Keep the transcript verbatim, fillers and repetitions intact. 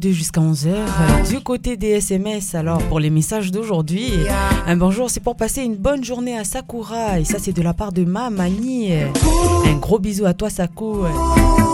de jusqu'à onze heures. Du côté des S M S, alors pour les messages d'aujourd'hui, un bonjour, c'est pour passer une bonne journée à Sakura. Et ça, c'est de la part de ma Mani. Un gros bisou à toi, Saku.